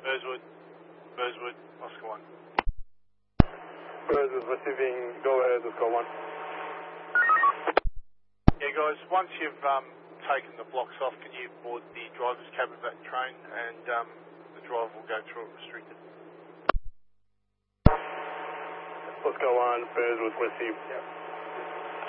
Burswood, Oscar 1. Burswood receiving, go ahead, Oscar 1. Yeah, guys, once you've taken the blocks off, can you board the driver's cab of that train and the driver will go through it restricted. Oscar 1, Burswood received. Yeah.